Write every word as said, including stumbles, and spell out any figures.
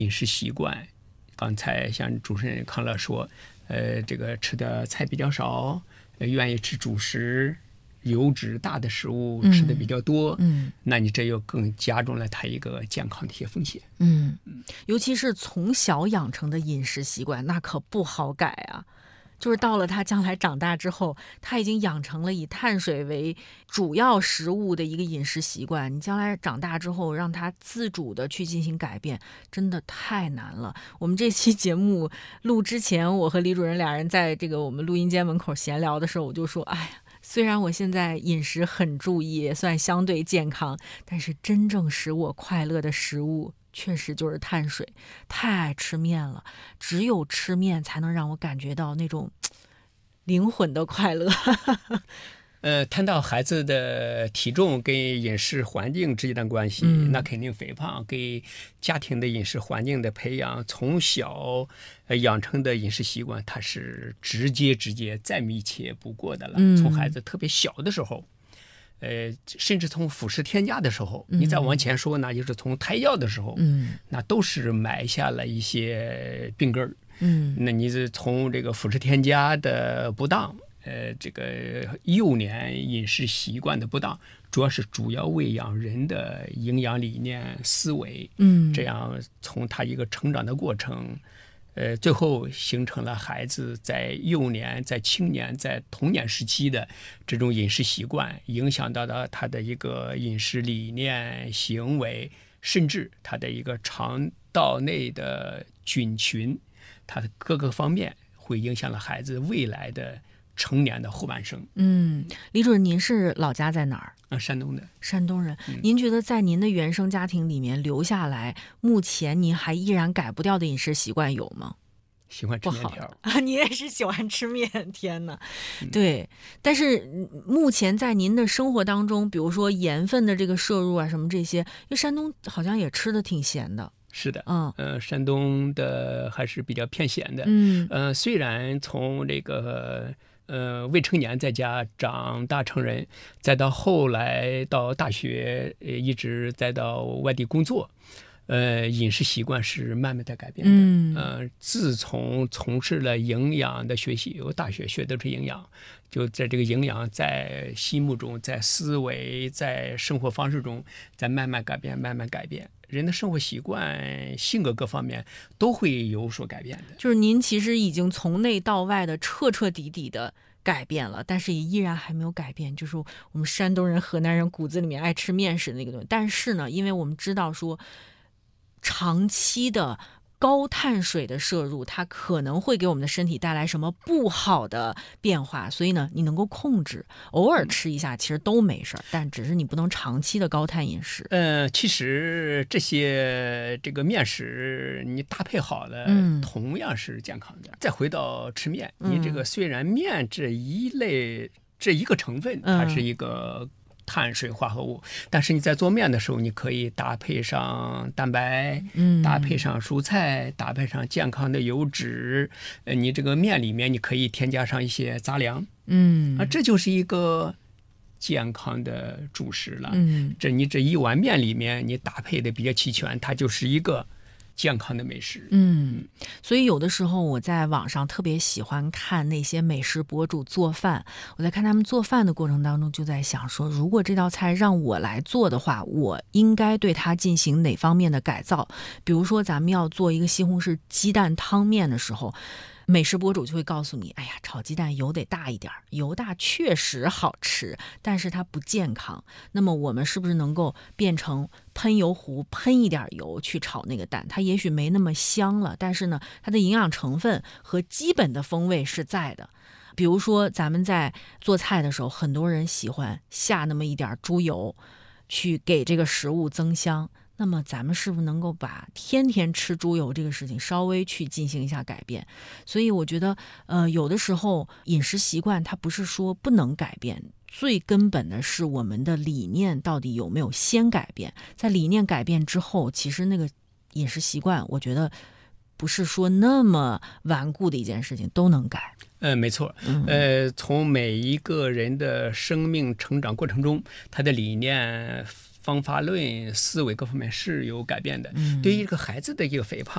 饮食习惯，刚才像主持人康乐说，呃，这个吃的菜比较少，呃、愿意吃主食，油脂大的食物吃的比较多， 嗯，嗯那你这又更加重了他一个健康的一些风险。 嗯，尤其是从小养成的饮食习惯，那可不好改啊。就是到了他将来长大之后，他已经养成了以碳水为主要食物的一个饮食习惯，你将来长大之后让他自主的去进行改变，真的太难了。我们这期节目录之前，我和李主任俩人在这个我们录音间门口闲聊的时候，我就说，哎呀，虽然我现在饮食很注意，也算相对健康，但是真正使我快乐的食物确实就是碳水，太爱吃面了，只有吃面才能让我感觉到那种灵魂的快乐。 呃，谈到孩子的体重跟饮食环境之间的关系， 嗯、 那肯定肥胖跟家庭的饮食环境的培养，从小呃养成的饮食习惯，它是直接直接再密切不过的了。 嗯、 从孩子特别小的时候。呃，甚至从辅食添加的时候， 嗯、 你再往前说呢，就是从胎教的时候， 嗯， 那都是埋下了一些病根儿。 嗯， 那你是从这个辅食添加的不当，呃，这个幼年饮食习惯的不当，主要是主要喂养人的营养理念思维， 嗯， 这样从他一个成长的过程。呃，最后形成了孩子在幼年、在青年、在童年时期的这种饮食习惯，影响到了他的一个饮食理念、行为，甚至他的一个肠道内的菌群，他的各个方面会影响了孩子未来的成年的后半生。 嗯，李主任，您是老家在哪儿？ 啊，山东的。 山东人。 嗯、 您觉得在您的原生家庭里面留下来，目前您还依然改不掉的饮食习惯有吗？ 喜欢吃面条啊，你也是喜欢吃面，天哪！嗯、对，但是目前在您的生活当中，比如说盐分的这个摄入啊，什么这些，因为山东好像也吃的挺咸的。 是的， 嗯， 呃，山东的还是比较偏咸的。 嗯， 呃，虽然从这个呃未成年在家长大成人，再到后来到大学，呃，一直再到外地工作。呃，饮食习惯是慢慢在改变的。 嗯、 呃，自从从事了营养的学习，我大学学的是营养，就在这个营养在心目中、在思维、在生活方式中，在慢慢改变、慢慢改变。人的生活习惯、性格各方面都会有所改变的。 就是您其实已经从内到外的彻彻底底的改变了，但是也依然还没有改变，就是我们山东人、河南人骨子里面爱吃面食的那个东西。但是呢，因为我们知道说，长期的高碳水的摄入，它可能会给我们的身体带来什么不好的变化，所以呢，你能够控制，偶尔吃一下其实都没事儿，但只是你不能长期的高碳饮食。 呃，其实这些这个面食你搭配好了， 嗯、 同样是健康的。再回到吃面， 嗯、 你这个虽然面这一类这一个成分，它是一个碳水化合物，但是你在做面的时候，你可以搭配上蛋白， 嗯， 搭配上蔬菜，搭配上健康的油脂。呃，你这个面里面你可以添加上一些杂粮， 嗯， 啊，这就是一个健康的主食了。 嗯， 这你这一碗面里面你搭配的比较齐全，它就是一个健康的美食。 嗯，所以有的时候我在网上特别喜欢看那些美食博主做饭，我在看他们做饭的过程当中就在想说，如果这道菜让我来做的话，我应该对它进行哪方面的改造。比如说咱们要做一个西红柿鸡蛋汤面的时候，美食博主就会告诉你，哎呀，炒鸡蛋油得大一点，油大确实好吃，但是它不健康。那么我们是不是能够变成喷油壶，喷一点油去炒那个蛋？它也许没那么香了，但是呢，它的营养成分和基本的风味是在的。比如说咱们在做菜的时候，很多人喜欢下那么一点猪油，去给这个食物增香。那么咱们是不是能够把天天吃猪油这个事情稍微去进行一下改变？所以我觉得呃，有的时候饮食习惯它不是说不能改变，最根本的是我们的理念到底有没有先改变。在理念改变之后，其实那个饮食习惯我觉得不是说那么顽固的一件事情，都能改。 呃，没错，呃，从每一个人的生命成长过程中，他的理念、方法论、思维各方面是有改变的。 嗯、 对于这个孩子的一个肥胖，